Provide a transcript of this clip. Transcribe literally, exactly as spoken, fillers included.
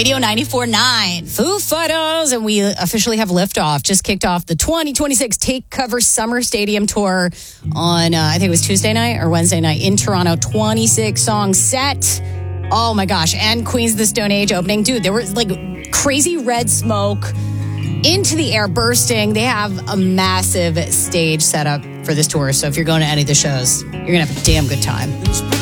Radio ninety-four point nine. Foo Fighters, and we officially have liftoff. Just kicked off the twenty twenty-six Take Cover Summer Stadium Tour on, uh, I think it was Tuesday night or Wednesday night in Toronto. twenty-six song set. Oh my gosh. And Queens of the Stone Age opening. Dude, there was like crazy red smoke into the air bursting. They have a massive stage set up for this tour. So if you're going to any of the shows, you're going to have a damn good time.